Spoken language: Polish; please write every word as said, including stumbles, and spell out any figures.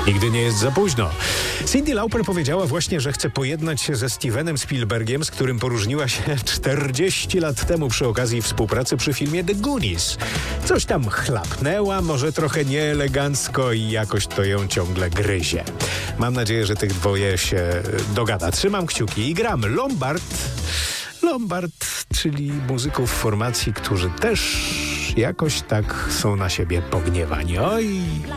Nigdy nie jest za późno. Cyndi Lauper powiedziała właśnie, że chce pojednać się ze Stevenem Spielbergiem, z którym poróżniła się czterdzieści lat temu przy okazji współpracy przy filmie The Goonies. Coś tam chlapnęła, może trochę nieelegancko i jakoś to ją ciągle gryzie. Mam nadzieję, że tych dwoje się dogada. Trzymam kciuki i gram Lombard. Lombard, czyli muzyków formacji, którzy też jakoś tak są na siebie pogniewani. Oj...